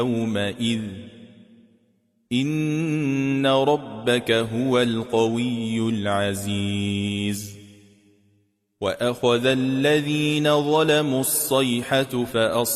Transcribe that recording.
يومئذ إن ربك هو القوي العزيز وأخذ الذين ظلموا الصيحة